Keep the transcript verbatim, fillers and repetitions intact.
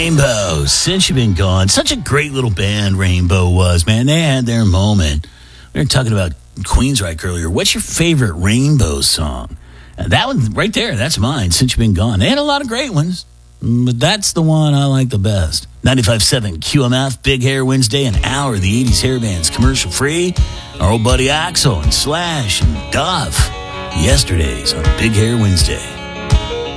Rainbow, Since You've Been Gone. Such a great little band Rainbow was, man. They had their moment. We were talking about Queensryche earlier. What's your favorite Rainbow song? And that one right there, that's mine, Since You've Been Gone. They had a lot of great ones, but that's the one I like the best. ninety-five point seven Q M F, Big Hair Wednesday, an hour of the eighties hair bands, commercial free. Our old buddy Axel and Slash and Duff. Yesterday's on Big Hair Wednesday.